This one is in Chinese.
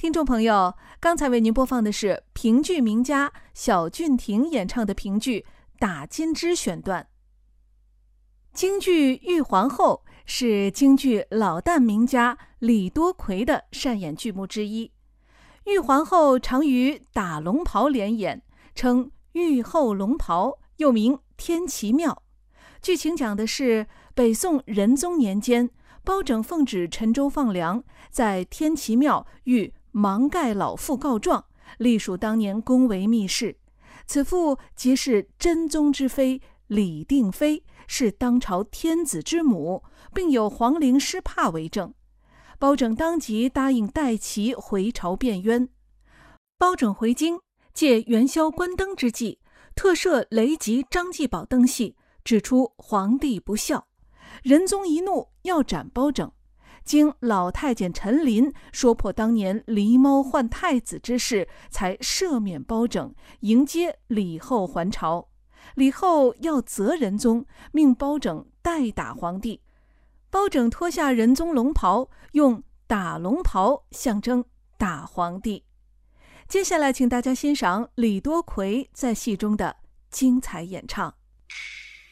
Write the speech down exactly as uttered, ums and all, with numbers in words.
听众朋友，刚才为您播放的是评剧名家小俊廷演唱的评剧《打金枝》选段。京剧《玉皇后》是京剧老旦名家李多奎的擅演剧目之一。玉皇后常与打龙袍联演，称玉后龙袍，又名天齐庙。剧情讲的是北宋仁宗年间，包拯奉旨陈州放粮，在天齐庙遇芒盖老妇告状，隶属当年宫闱秘事。此妇即是真宗之妃李定妃，是当朝天子之母，并有皇陵失帕为证。包拯当即答应带其回朝辩冤。包拯回京，借元宵关灯之际，特设雷吉、张继宝登戏，指出皇帝不孝。仁宗一怒，要斩包拯。经老太监陈琳说破当年狸猫换太子之事，才赦免包拯，迎接李后还朝。李后要责仁宗，命包拯代打皇帝。包拯脱下仁宗龙袍，用打龙袍象征打皇帝。接下来请大家欣赏李多奎在戏中的精彩演唱。